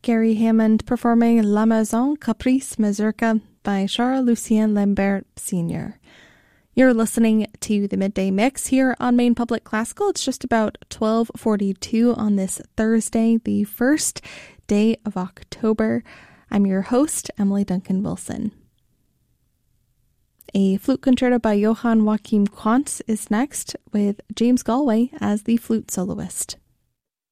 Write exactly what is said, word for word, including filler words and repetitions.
Gary Hammond performing La Maison Caprice Mazurka by Charles-Lucien Lambert Senior You're listening to the Midday Mix here on Maine Public Classical. It's just about twelve forty-two on this Thursday, the first day of October. I'm your host, Emily Duncan Wilson. A flute concerto by Johann Joachim Quantz is next, with James Galway as the flute soloist.